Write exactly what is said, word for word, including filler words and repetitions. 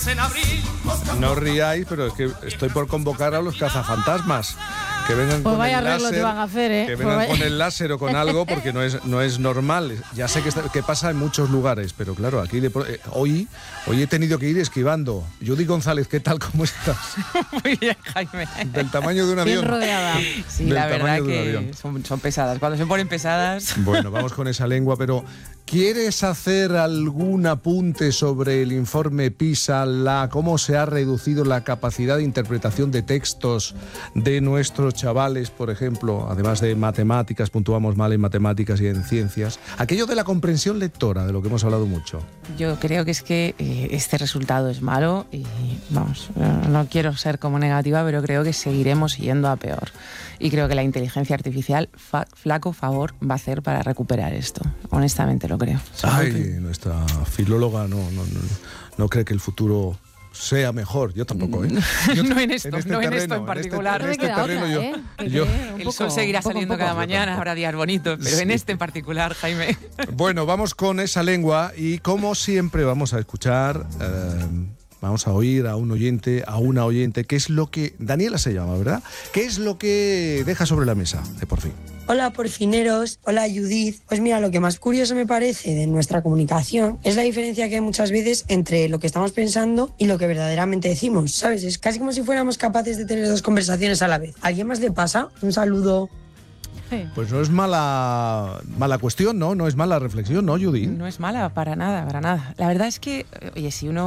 No os riáis, pero es que estoy por convocar a los cazafantasmas. Que vengan pues con vaya el arreglo láser, te van a hacer, ¿eh? que Pues vengan vaya... con el láser o con algo, porque no es no es normal. Ya sé que, está, que pasa en muchos lugares, pero claro, aquí de, eh, hoy hoy he tenido que ir esquivando. Judy González, ¿qué tal? ¿Cómo estás? Muy bien, Jaime. Del tamaño de un avión. Bien rodeada. Sí, Del la verdad tamaño de un que avión. son, son pesadas. Cuando se ponen pesadas... Bueno, vamos con esa lengua, pero ¿quieres hacer algún apunte sobre el informe PISA, la, cómo se ha reducido la capacidad de interpretación de textos de nuestros chavales, por ejemplo, además de matemáticas, puntuamos mal en matemáticas y en ciencias? Aquello de la comprensión lectora, de lo que hemos hablado mucho. Yo creo que es que eh, este resultado es malo y, vamos, no, no quiero ser como negativa, pero creo que seguiremos yendo a peor. Y creo que la inteligencia artificial, fa, flaco favor, va a hacer para recuperar esto. Honestamente lo creo. Ay, nuestra filóloga no, no, no, no cree que el futuro sea mejor. Yo tampoco, ¿eh? Yo, no en esto, en este no en terreno, esto en particular. En este, en este terreno otra, yo... ¿eh? Que yo cree un El poco, sol seguirá un poco, saliendo un poco. cada mañana, habrá días bonitos, pero Sí. en este en particular, Jaime. Bueno, vamos con esa lengua y como siempre vamos a escuchar, eh, vamos a oír a un oyente, a una oyente, qué es lo que... Daniela se llama, ¿verdad? ¿Qué es lo que deja sobre la mesa de Por Fin? Hola porfineros, hola Judith. Pues mira, lo que más curioso me parece de nuestra comunicación es la diferencia que hay muchas veces entre lo que estamos pensando y lo que verdaderamente decimos, ¿sabes? Es casi como si fuéramos capaces de tener dos conversaciones a la vez. ¿A alguien más le pasa? Un saludo. Sí. Pues no es mala, mala cuestión, ¿no? No es mala reflexión, ¿no, Judy? No es mala, para nada, para nada. La verdad es que, oye, si uno